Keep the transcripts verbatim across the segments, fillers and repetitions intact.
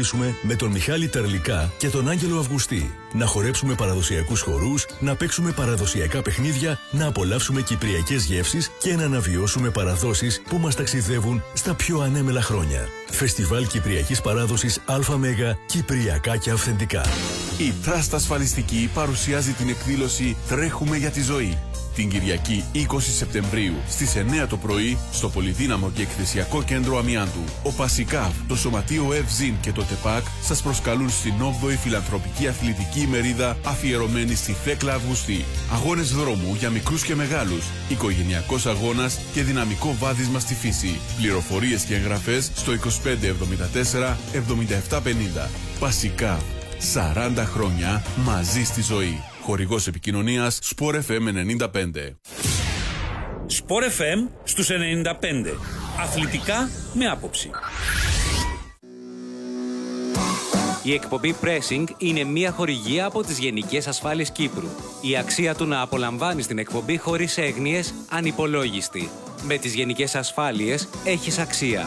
τραγουδήσουμε με τον Μιχάλη Τερλικά και τον Άγγελο Αυγουστή. Να χορέψουμε παραδοσιακούς χορούς, να παίξουμε παραδοσιακά παιχνίδια, να απολαύσουμε κυπριακές γεύσεις και να αναβιώσουμε παραδόσεις που μας ταξιδεύουν στα πιο ανέμελα χρόνια. Φεστιβάλ Κυπριακής Παράδοσης ΑΜΕΓΑ, Κυπριακά και Αυθεντικά. Η Trust Ασφαλιστική παρουσιάζει την εκδήλωση «Τρέχουμε για τη ζωή». Την Κυριακή είκοσι Σεπτεμβρίου στις εννιά το πρωί στο Πολυδύναμο και Εκθεσιακό Κέντρο Αμιάντου. Ο Πασικάβ, το Σωματείο ΕΒΖΙΝ και το ΤΕΠΑΚ σας προσκαλούν στην όγδοη Φιλανθρωπική Αθλητική ημερίδα αφιερωμένη στη Θέκλα Αυγουστή. Αγώνες δρόμου για μικρούς και μεγάλους, οικογενειακός αγώνας και δυναμικό βάδισμα στη φύση. Πληροφορίες και εγγραφές στο είκοσι πέντε εβδομήντα τέσσερα εβδομήντα επτά πενήντα. Πασικάβ, σαράντα χρόνια μαζί στη ζωή. Χορηγός επικοινωνίας Sport εφ εμ ενενήντα πέντε. Sport εφ εμ στους ενενήντα πέντε. Αθλητικά με άποψη. Η εκπομπή Pressing είναι μία χορηγία από τις Γενικές Ασφάλειες Κύπρου. Η αξία του να απολαμβάνεις την εκπομπή χωρίς έγνοιες ανυπολόγιστη. Με τις Γενικές Ασφάλειες έχεις αξία.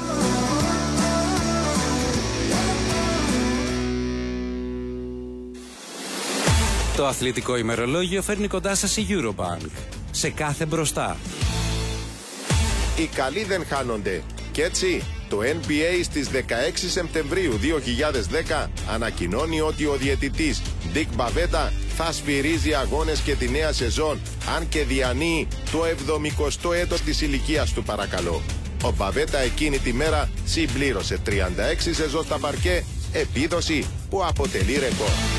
Το αθλητικό ημερολόγιο φέρνει κοντά σας η Eurobank. Σε κάθε μπροστά. Οι καλοί δεν χάνονται. Κι έτσι, το N B A στις δεκαέξι Σεπτεμβρίου δύο χιλιάδες δέκα ανακοινώνει ότι ο διαιτητής Dick Bavetta θα σφυρίζει αγώνες και τη νέα σεζόν, αν και διανύει το εβδομηκοστό έτος της ηλικίας του, παρακαλώ. Ο Bavetta εκείνη τη μέρα συμπλήρωσε τριάντα έξι σεζόν στα παρκέ, επίδοση που αποτελεί ρεκόρ.